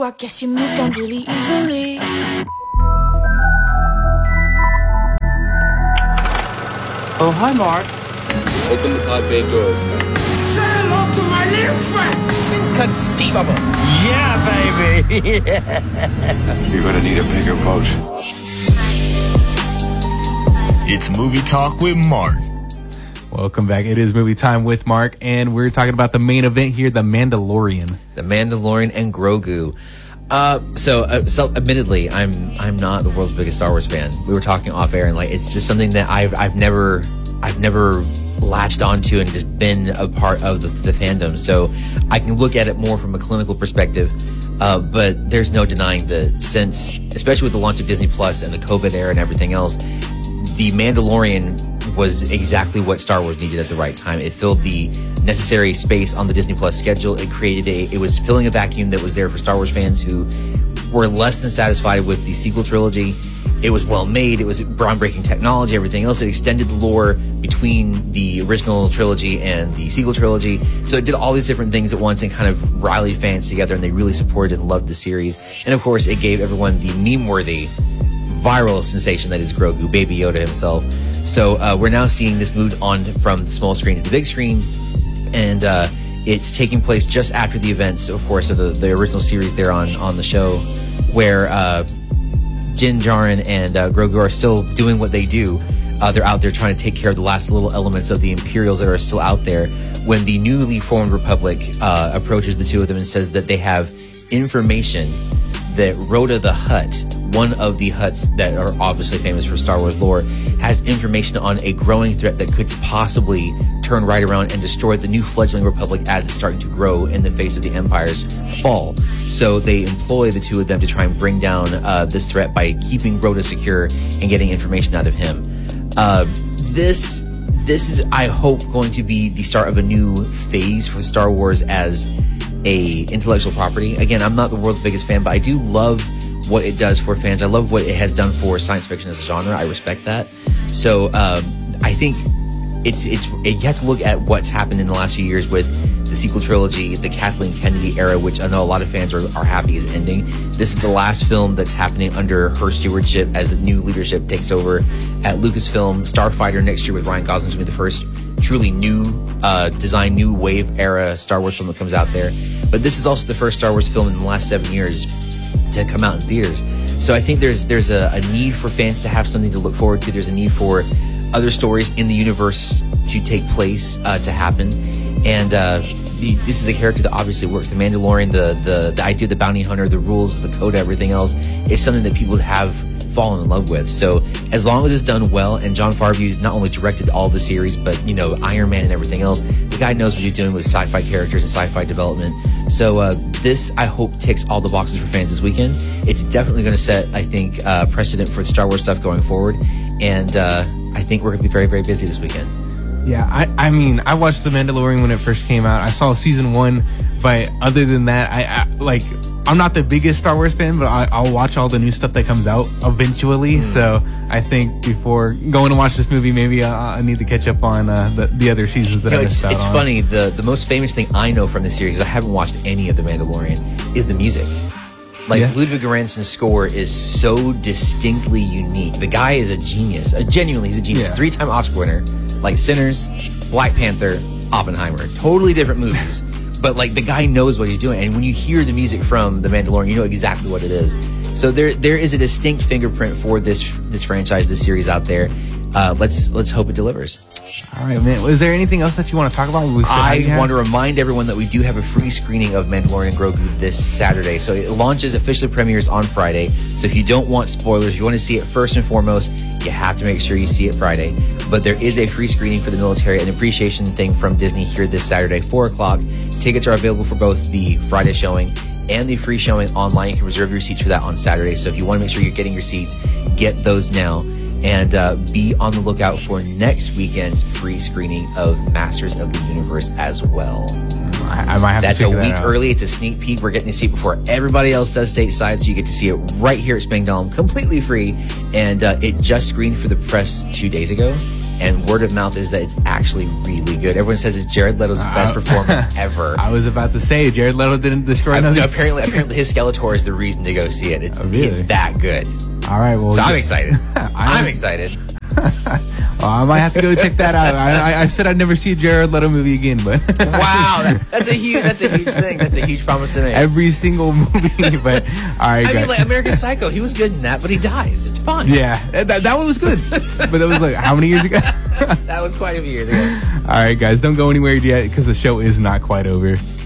I guess you moved on really easily. Oh, hi, Mark. Open the pod bay doors. Say hello to my little friend. Inconceivable. Yeah, baby. You're gonna need a bigger boat. It's Movie Talk with Mark. Welcome back. It is Movie Time with Mark, and we're talking about the main event here, The Mandalorian. The Mandalorian and Grogu. So admittedly, I'm not the world's biggest Star Wars fan. We were talking off air, and like it's just something that I've never latched onto and just been a part of the fandom. So I can look at it more from a clinical perspective. But there's no denying that since, especially with the launch of Disney Plus and the COVID era and everything else, The Mandalorian was exactly what Star Wars needed at the right time. It filled the necessary space on the Disney Plus schedule. It was filling a vacuum that was there for Star Wars fans who were less than satisfied with the sequel trilogy. It was well made. It was groundbreaking technology, everything else. It extended the lore between the original trilogy and the sequel trilogy. So it did all these different things at once and kind of rallied fans together, and they really supported and loved the series. And of course, it gave everyone the meme-worthy viral sensation that is Grogu, Baby Yoda himself. So we're now seeing this moved on from the small screen to the big screen, and it's taking place just after the events, of course, of the original series there on the show, where Din Djarin and Grogu are still doing what they do. They're out there trying to take care of the last little elements of the Imperials that are still out there, when the newly formed Republic approaches the two of them and says that they have information that Rhoda the Hutt, one of the Hutts that are obviously famous for Star Wars lore, has information on a growing threat that could possibly turn right around and destroy the new fledgling Republic as it's starting to grow in the face of the Empire's fall. So they employ the two of them to try and bring down this threat by keeping Rhoda secure and getting information out of him. This is, I hope, going to be the start of a new phase for Star Wars as a intellectual property. Again, I'm not the world's biggest fan, but I do love what it does for fans. I love what it has done for science fiction as a genre. I respect that. So I think you have to look at what's happened in the last few years with the sequel trilogy, the Kathleen Kennedy era, which I know a lot of fans are happy is ending. This is the last film that's happening under her stewardship as the new leadership takes over at Lucasfilm. Starfighter next year with Ryan Gosling is going to be the first truly new design, new wave era Star Wars film that comes out there. But this is also the first Star Wars film in the last 7 years to come out in theaters. So I think there's a need for fans to have something to look forward to. There's a need for other stories in the universe to take place, to happen. And this is a character that obviously works. The Mandalorian, the idea of the bounty hunter, the rules, the code, everything else is something that people have fallen in love with. So as long as it's done well, and Jon Favreau not only directed all the series, but Iron Man and everything else, the guy knows what he's doing with sci-fi characters and sci-fi development. So this, I hope, ticks all the boxes for fans this weekend. It's definitely going to set, I think, precedent for the Star Wars stuff going forward, and I think we're going to be very, very busy this weekend. Yeah, I mean, I watched The Mandalorian when it first came out. I saw season 1, but other than that, I'm not the biggest Star Wars fan, but I'll watch all the new stuff that comes out eventually. So I think before going to watch this movie, maybe I need to catch up on the other seasons that I missed out on. It's funny. The most famous thing I know from the series, I haven't watched any of The Mandalorian, is the music. Ludwig Göransson's score is so distinctly unique. The guy is a genius. Genuinely, he's a genius. Yeah. 3-time Oscar winner. Like Sinners, Black Panther, Oppenheimer. Totally different movies. But the guy knows what he's doing. And when you hear the music from The Mandalorian, you know exactly what it is. So there is a distinct fingerprint for this franchise, this series out there. Let's hope it delivers. All right, man. Was there anything else that you want to talk about? I want to remind everyone that we do have a free screening of Mandalorian and Grogu this Saturday. So it launches, officially premieres on Friday. So if you don't want spoilers, if you want to see it first and foremost, you have to make sure you see it Friday. But there is a free screening for the military, an appreciation thing from Disney here this Saturday, 4 o'clock. Tickets are available for both the Friday showing and the free showing online. You can reserve your seats for that on Saturday. So if you want to make sure you're getting your seats, get those now. And be on the lookout for next weekend's free screening of Masters of the Universe as well. I might have That's to check a week that out. early. It's a sneak peek. We're getting to see it before everybody else does stateside, so you get to see it right here at Spangdahlem, completely free. And it just screened for the press 2 days ago, and word of mouth is that it's actually really good. Everyone says it's Jared Leto's best performance ever. I was about to say Jared Leto didn't destroy nothing. Apparently his Skeletor is the reason to go see it. It's that good. All right, well, So I'm excited. I'm excited. I might have to go check that out. I said I'd never see a Jared Leto movie again, but Wow, that's a huge thing. That's a huge promise to make. every single movie. But all right, I guys. mean, like American Psycho, he was good in that, but he dies. It's fun. Yeah, that one was good, but that was like how many years ago? That was quite a few years ago. All right, guys, don't go anywhere yet because the show is not quite over.